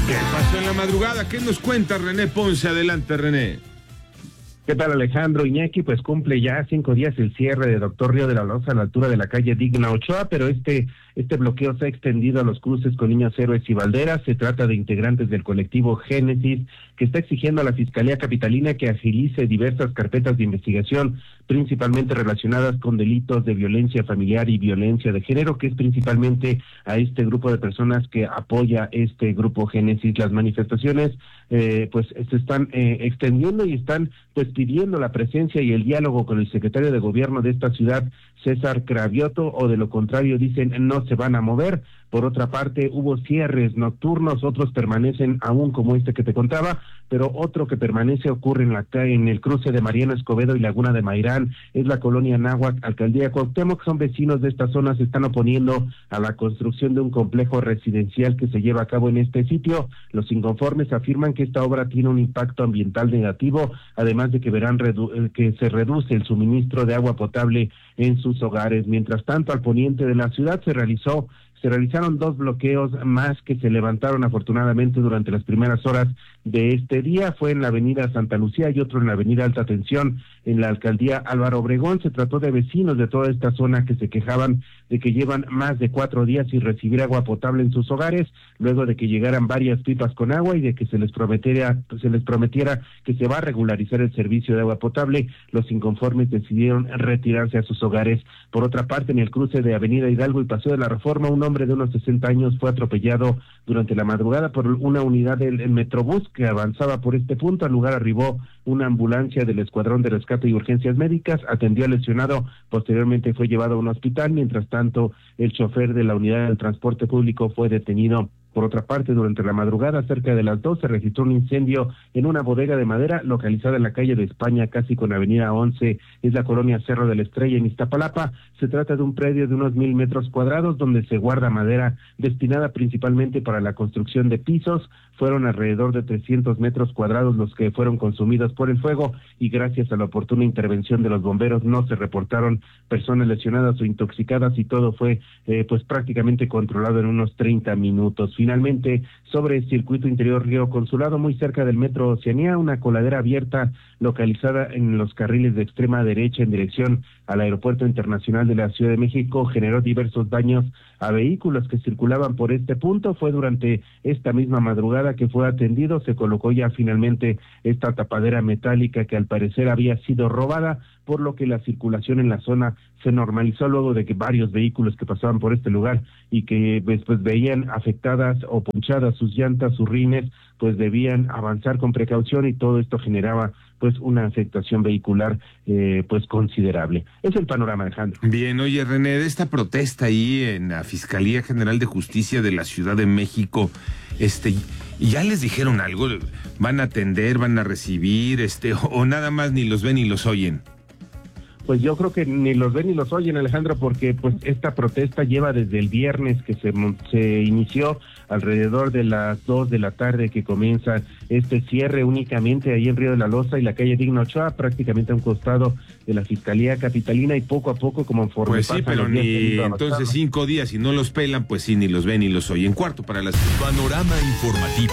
¿Qué pasó en la madrugada? ¿Qué nos cuenta René Ponce? Adelante, René. ¿Qué tal, Alejandro? Iñaki, pues cumple ya 5 días el cierre de Doctor Río de la Loza a la altura de la calle Digna Ochoa, pero este bloqueo se ha extendido a los cruces con Niños Héroes y Valderas. Se trata de integrantes del colectivo Génesis, que está exigiendo a la Fiscalía Capitalina que agilice diversas carpetas de investigación, principalmente relacionadas con delitos de violencia familiar y violencia de género, que es principalmente a este grupo de personas que apoya este grupo Génesis. Las manifestaciones pues se están extendiendo y están pues pidiendo la presencia y el diálogo con el secretario de gobierno de esta ciudad, César Cravioto, o de lo contrario dicen no se van a mover. Por otra parte, hubo cierres nocturnos, otros permanecen aún como este que te contaba, pero otro que permanece ocurre en el cruce de Mariano Escobedo y Laguna de Mairán, es la colonia Náhuac, alcaldía Cuauhtémoc. Son vecinos de esta zona, se están oponiendo a la construcción de un complejo residencial que se lleva a cabo en este sitio. Los inconformes afirman que esta obra tiene un impacto ambiental negativo, además de que verán que se reduce el suministro de agua potable en sus hogares. Mientras tanto, al poniente de la ciudad se realizaron 2 bloqueos más que se levantaron afortunadamente durante las primeras horas de este día. Fue en la avenida Santa Lucía y otro en la avenida Alta Tensión en la alcaldía Álvaro Obregón. Se trató de vecinos de toda esta zona que se quejaban de que llevan más de 4 días sin recibir agua potable en sus hogares, luego de que llegaran varias pipas con agua y de que se les prometiera que se va a regularizar el servicio de agua potable. Los inconformes decidieron retirarse a sus hogares. Por otra parte, en el cruce de Avenida Hidalgo y Paseo de la Reforma, un hombre de unos 60 años fue atropellado durante la madrugada por una unidad del Metrobús que avanzaba por este punto. Al lugar arribó una ambulancia del Escuadrón de Rescate y Urgencias Médicas, atendió al lesionado, posteriormente fue llevado a un hospital. Mientras tanto, el chofer de la unidad del transporte público fue detenido. Por otra parte, durante la madrugada, cerca de las 2, se registró un incendio en una bodega de madera localizada en la calle de España, casi con avenida 11, es la colonia Cerro de la Estrella en Iztapalapa. Se trata de un predio de unos 1,000 metros cuadrados donde se guarda madera destinada principalmente para la construcción de pisos. Fueron alrededor de 300 metros cuadrados los que fueron consumidos por el fuego y gracias a la oportuna intervención de los bomberos no se reportaron personas lesionadas o intoxicadas y todo fue pues prácticamente controlado en unos 30 minutos. Finalmente, sobre el circuito interior Río Consulado, muy cerca del metro Oceanía, una coladera abierta localizada en los carriles de extrema derecha en dirección al Aeropuerto Internacional de la Ciudad de México generó diversos daños a vehículos que circulaban por este punto. Fue durante esta misma madrugada que fue atendido, se colocó ya finalmente esta tapadera metálica que al parecer había sido robada, por lo que la circulación en la zona se normalizó luego de que varios vehículos que pasaban por este lugar y que pues veían afectadas o ponchadas sus llantas, sus rines, pues debían avanzar con precaución y todo esto generaba pues una afectación vehicular pues considerable. Es el panorama, Alejandro. Bien, oye René, de esta protesta ahí en la Fiscalía General de Justicia de la Ciudad de México, ¿ya les dijeron algo? ¿Van a atender, van a recibir, o nada más ni los ven ni los oyen? Pues yo creo que ni los ven ni los oyen, Alejandro, porque pues esta protesta lleva desde el viernes que se inició alrededor de las 2 de la tarde que comienza este cierre únicamente ahí en Río de la Loza y la calle Digna Ochoa, prácticamente a un costado de la Fiscalía Capitalina y poco a poco conforme pues sí, pero ni entonces 5 días y no los pelan, pues sí, ni los ven ni los oyen. Cuarto para las... Panorama informativo.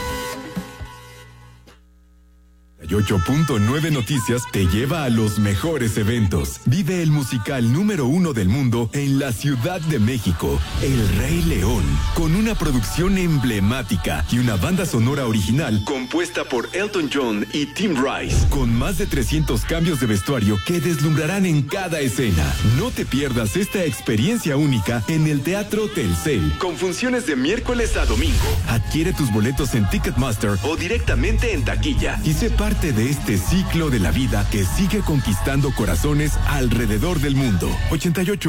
8.9 Noticias te lleva a los mejores eventos. Vive el musical número 1 del mundo en la Ciudad de México, El Rey León, con una producción emblemática y una banda sonora original compuesta por Elton John y Tim Rice, con más de 300 cambios de vestuario que deslumbrarán en cada escena. No te pierdas esta experiencia única en el Teatro Telcel, con funciones de miércoles a domingo. Adquiere tus boletos en Ticketmaster o directamente en taquilla y sé parte de este ciclo de la vida que sigue conquistando corazones alrededor del mundo.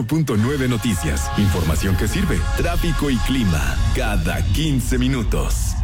88.9 Noticias. Información que sirve. Tráfico y clima cada 15 minutos.